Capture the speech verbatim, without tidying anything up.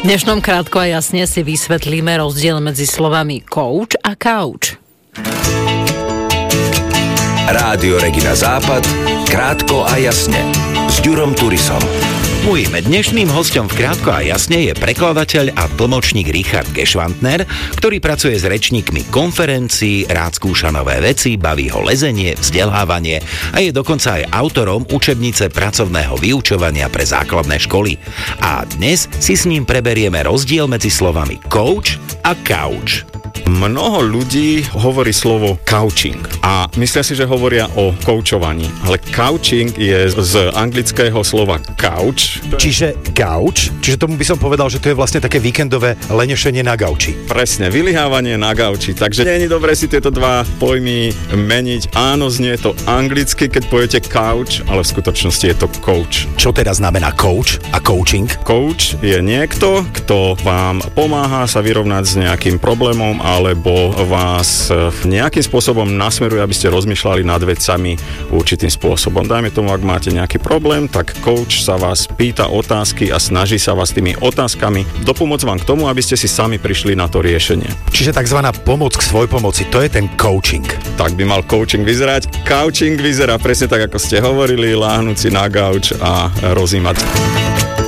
V dnešnom Krátko a jasne si vysvetlíme rozdiel medzi slovami coach a couch. Rádio Regina Západ, Krátko a jasne s Ďurom Turisom. Mojím dnešným hosťom v Krátko a jasne je prekladateľ a tlmočník Richard Gešwantner, ktorý pracuje s rečníkmi konferencií, rád skúša nové veci, baví ho lezenie, vzdelávanie a je dokonca aj autorom učebnice pracovného vyučovania pre základné školy. A dnes si s ním preberieme rozdiel medzi slovami coach a couch. Mnoho ľudí hovorí slovo couching a myslia si, že hovoria o koučovaní, ale couching je z anglického slova couch. Čiže gauč, čiže tomu by som povedal, že to je vlastne také víkendové lenešenie na gauči. Presne, vylihávanie na gauči, takže nie je dobré si tieto dva pojmy meniť. Áno, znie to anglicky, keď poviete couch, ale v skutočnosti je to coach. Čo teda znamená coach a coaching? Coach je niekto, kto vám pomáha sa vyrovnať s nejakým problémom alebo vás nejakým spôsobom nasmeruje, aby ste rozmýšľali nad vecami určitým spôsobom. Dajme tomu, ak máte nejaký problém, tak coach sa vás pýta otázky a snaží sa vás tými otázkami dopomôcť vám k tomu, aby ste si sami prišli na to riešenie. Čiže takzvaná pomoc k svojpomoci, to je ten coaching. Tak by mal coaching vyzerať. Couching vyzerá presne tak, ako ste hovorili, láhnuť si na gauč a rozímať.